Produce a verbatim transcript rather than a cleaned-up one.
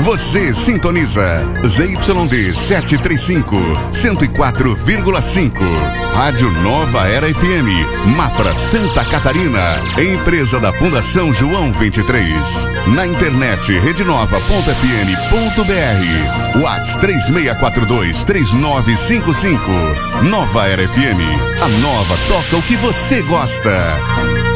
Você sintoniza Z Y D setecentos e trinta e cinco, cento e quatro vírgula cinco. Rádio Nova Era F M, Mafra, Santa Catarina. Empresa da Fundação João vinte e três. Na internet redenova ponto f m ponto b r. WhatsApp três seis quatro dois, três nove cinco cinco. Nova Era F M. A nova toca o que você gosta.